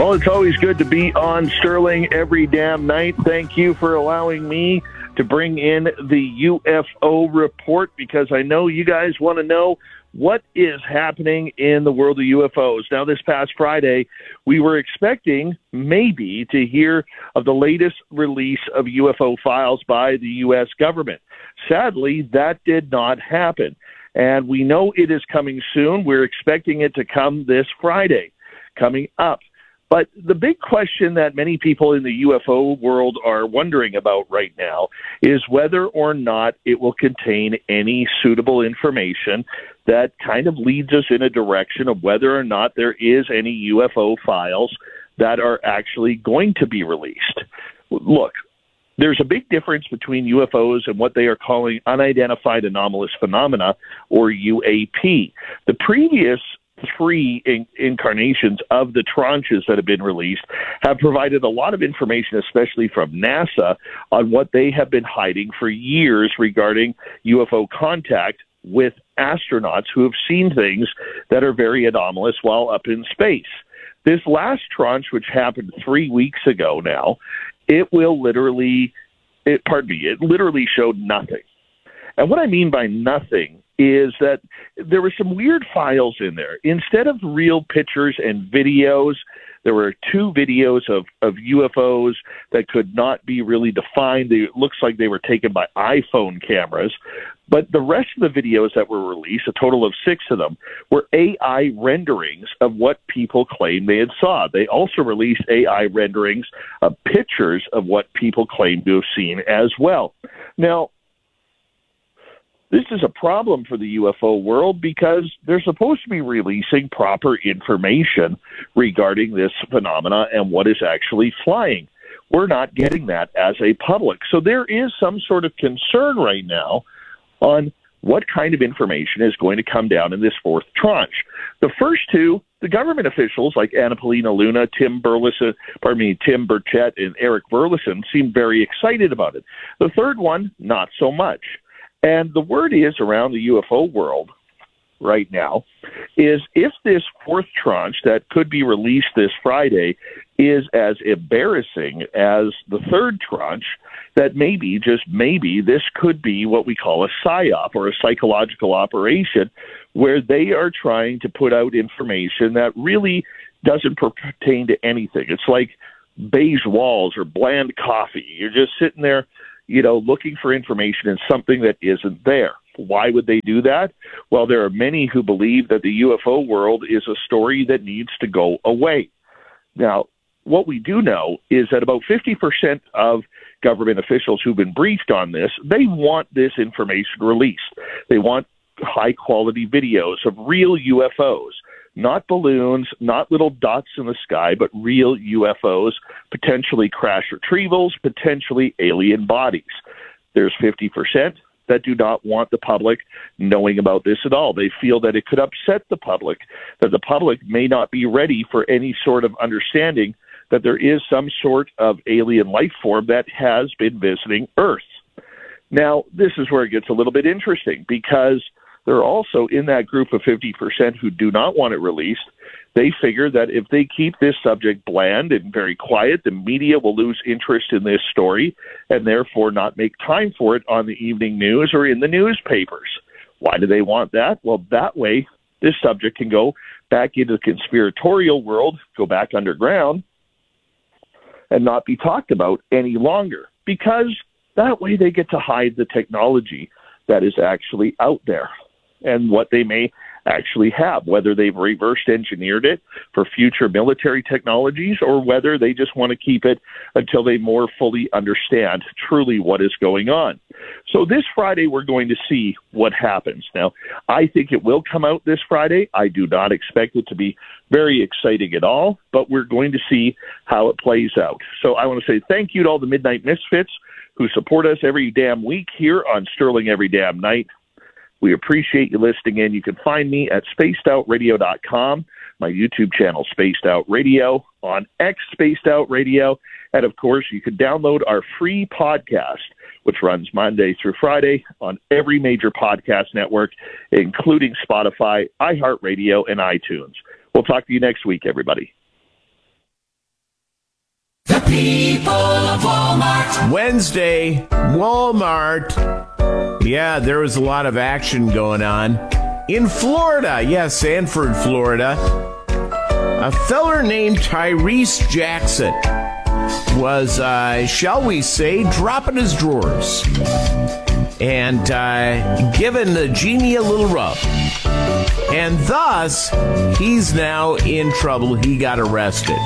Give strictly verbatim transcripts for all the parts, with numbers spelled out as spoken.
Well, it's always good to be on Sterling every damn night. Thank you for allowing me to bring in the U F O report, because I know you guys want to know what is happening in the world of U F Os. Now, this past Friday, we were expecting maybe to hear of the latest release of U F O files by the U S government. Sadly, that did not happen, and we know it is coming soon. We're expecting it to come this Friday, coming up. But the big question that many people in the U F O world are wondering about right now is whether or not it will contain any suitable information that kind of leads us in a direction of whether or not there is any U F O files that are actually going to be released. Look, there's a big difference between U F Os and what they are calling unidentified anomalous phenomena, or U A P. The previous three in- incarnations of the tranches that have been released have provided a lot of information, especially from NASA, on what they have been hiding for years regarding U F O contact with astronauts who have seen things that are very anomalous while up in space. This last tranche, which happened three weeks ago now, it will literally, it, pardon me, it literally showed nothing. And what I mean by nothing is that there were some weird files in there. Instead of real pictures and videos, there were two videos of, of U F Os that could not be really defined. They, it looks like they were taken by iPhone cameras. But the rest of the videos that were released, a total of six of them, were A I renderings of what people claimed they had saw. They also released A I renderings of pictures of what people claimed to have seen as well. Now, this is a problem for the U F O world because they're supposed to be releasing proper information regarding this phenomena and what is actually flying. We're not getting that as a public. So there is some sort of concern right now on what kind of information is going to come down in this fourth tranche. The first two, the government officials like Anna Paulina Luna, Tim Burleson, pardon me, Tim Burchett, and Eric Burleson seem very excited about it. The third one, not so much. And the word is around the U F O world right now is if this fourth tranche that could be released this Friday is as embarrassing as the third tranche, that maybe, just maybe, this could be what we call a psyop, or a psychological operation, where they are trying to put out information that really doesn't pertain to anything. It's like beige walls or bland coffee. You're just sitting there, you know, looking for information in something that isn't there. Why would they do that? Well, there are many who believe that the U F O world is a story that needs to go away. Now, what we do know is that about fifty percent of government officials who've been briefed on this, they want this information released. They want high-quality videos of real U F Os. Not balloons, not little dots in the sky, but real U F Os, potentially crash retrievals, potentially alien bodies. There's fifty percent that do not want the public knowing about this at all. They feel that it could upset the public, that the public may not be ready for any sort of understanding that there is some sort of alien life form that has been visiting Earth. Now, this is where it gets a little bit interesting, because there are also in that group of fifty percent who do not want it released. They figure that if they keep this subject bland and very quiet, the media will lose interest in this story and therefore not make time for it on the evening news or in the newspapers. Why do they want that? Well, that way this subject can go back into the conspiratorial world, go back underground, and not be talked about any longer, because that way they get to hide the technology that is actually out there and what they may actually have, whether they've reversed engineered it for future military technologies or whether they just want to keep it until they more fully understand truly what is going on. So this Friday, we're going to see what happens. Now, I think it will come out this Friday. I do not expect it to be very exciting at all, but we're going to see how it plays out. So I want to say thank you to all the Midnight Misfits who support us every damn week here on Sterling Every Damn Night. We appreciate you listening in. You can find me at spaced out radio dot com, my YouTube channel, Spaced Out Radio, on X, Spaced Out Radio, and of course, you can download our free podcast, which runs Monday through Friday on every major podcast network, including Spotify, iHeartRadio, and iTunes. We'll talk to you next week, everybody. people of Walmart. Wednesday, Walmart. Yeah, there was a lot of action going on in Florida. Yeah, Sanford, Florida. A feller named Tyrese Jackson was, uh, shall we say, dropping his drawers and uh, giving the genie a little rub. And thus, he's now in trouble. He got arrested.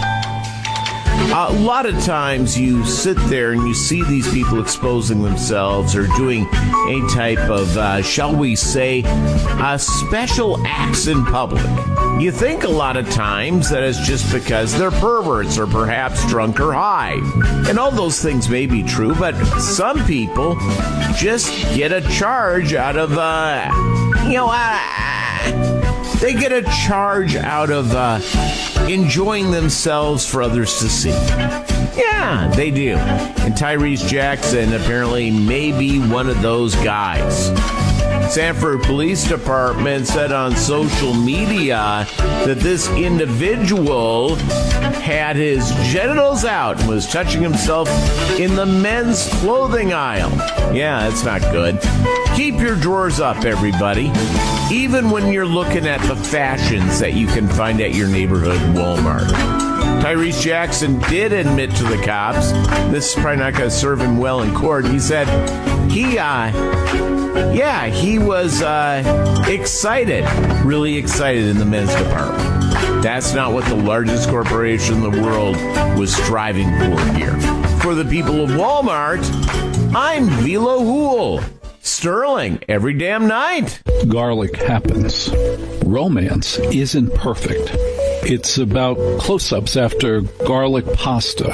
A lot of times you sit there and you see these people exposing themselves or doing any type of, uh, shall we say, uh, special acts in public. You think a lot of times that it's just because they're perverts or perhaps drunk or high. And all those things may be true, but some people just get a charge out of, uh, you know, uh, they get a charge out of uh, enjoying themselves for others to see. Yeah, they do. And Tyrese Jackson apparently may be one of those guys. Sanford Police Department said on social media that this individual had his genitals out and was touching himself in the men's clothing aisle. Yeah, that's not good. Keep your drawers up, everybody. Even when you're looking at the fashions that you can find at your neighborhood Walmart. Tyrese Jackson did admit to the cops. This is probably not going to serve him well in court. He said he, uh, yeah, he was uh, excited, really excited in the men's department. That's not what the largest corporation in the world was striving for here. For the people of Walmart, I'm Velo Hool. Sterling, every damn night. Garlic happens. Romance isn't perfect. It's about close-ups after garlic pasta,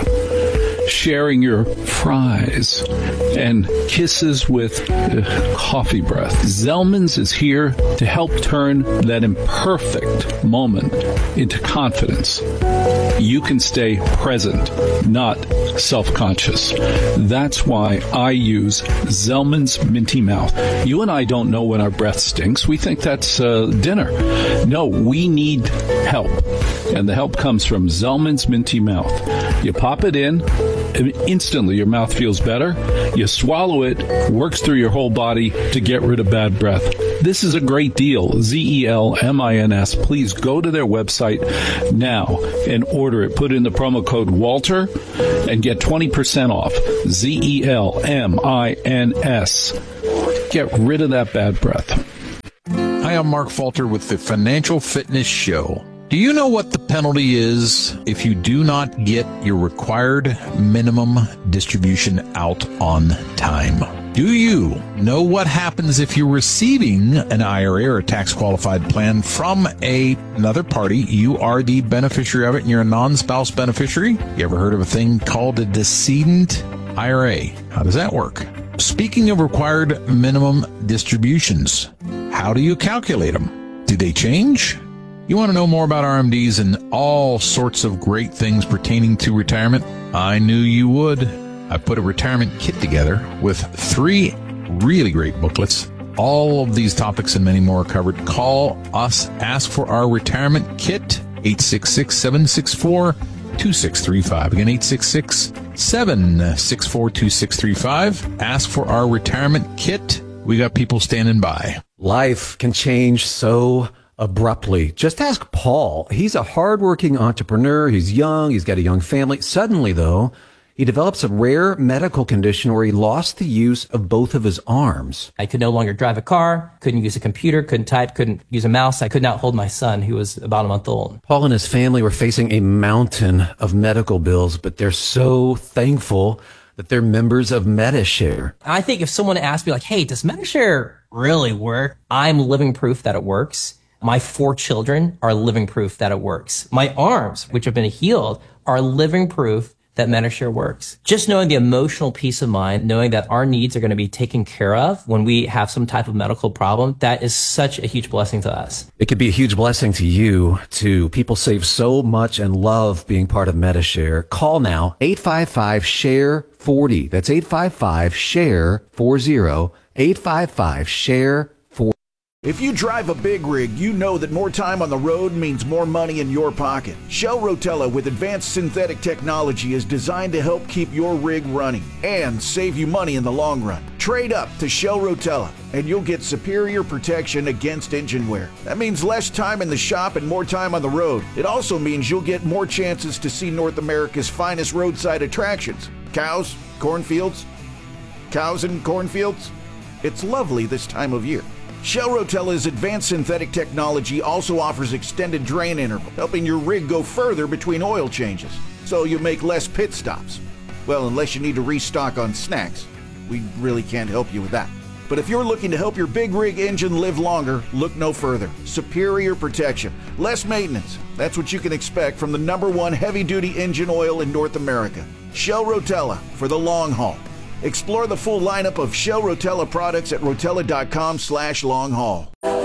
sharing your fries, and kisses with uh, coffee breath. Zellman's is here to help turn that imperfect moment into confidence. You can stay present, not self-conscious. That's why I use Zellman's Minty Mouth. You and I don't know when our breath stinks. We think that's uh, dinner. No, we need help. And the help comes from Zellman's Minty Mouth. You pop it in, and instantly your mouth feels better. You swallow it, works through your whole body to get rid of bad breath. This is a great deal. Z E L M I N S. Please go to their website now and order it. Put in the promo code Walter and get twenty percent off. Z E L M I N S. Get rid of that bad breath. Hi, I'm Mark Falter with the Financial Fitness Show. Do you know what the penalty is if you do not get your required minimum distribution out on time? Do you know what happens if you're receiving an I R A or a tax-qualified plan from a, another party? You are the beneficiary of it, and you're a non-spouse beneficiary. You ever heard of a thing called a decedent I R A? How does that work? Speaking of required minimum distributions, how do you calculate them? Do they change? You want to know more about R M Ds and all sorts of great things pertaining to retirement? I knew you would. I put a retirement kit together with three really great booklets. All of these topics and many more are covered. Call us. Ask for our retirement kit. eight six six, seven six four, two six three five. Again, eight six six, seven six four, two six three five. Ask for our retirement kit. We got people standing by. Life can change so abruptly. Just ask Paul. He's a hardworking entrepreneur. He's young. He's got a young family. Suddenly, though, he develops a rare medical condition where he lost the use of both of his arms. I could no longer drive a car, couldn't use a computer, couldn't type, couldn't use a mouse. I could not hold my son, who was about a month old. Paul and his family were facing a mountain of medical bills, but they're so thankful that they're members of Medi-Share. I think if someone asked me, like, hey, does Medi-Share really work? I'm living proof that it works. My four children are living proof that it works. My arms, which have been healed, are living proof that Medi-Share works. Just knowing the emotional peace of mind, knowing that our needs are going to be taken care of when we have some type of medical problem, that is such a huge blessing to us. It could be a huge blessing to you, too. People save so much and love being part of Medi-Share. Call now, eight five five, share forty. That's eight five five, share forty. eight five five, share forty. If you drive a big rig, you know that more time on the road means more money in your pocket. Shell Rotella with advanced synthetic technology is designed to help keep your rig running and save you money in the long run. Trade up to Shell Rotella and you'll get superior protection against engine wear. That means less time in the shop and more time on the road. It also means you'll get more chances to see North America's finest roadside attractions. Cows, cornfields, cows and cornfields. It's lovely this time of year. Shell Rotella's advanced synthetic technology also offers extended drain interval, helping your rig go further between oil changes, so you make less pit stops. Well, unless you need to restock on snacks. We really can't help you with that. But if you're looking to help your big rig engine live longer, look no further. Superior protection, less maintenance. That's what you can expect from the number one heavy-duty engine oil in North America. Shell Rotella for the long haul. Explore the full lineup of Shell Rotella products at rotella.com slash long haul.